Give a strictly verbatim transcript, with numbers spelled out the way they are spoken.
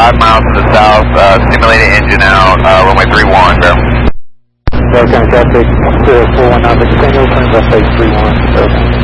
five miles to the south, uh, simulated engine out, uh, runway three one, bro. American traffic, four one nine, single, turns up page three one, okay.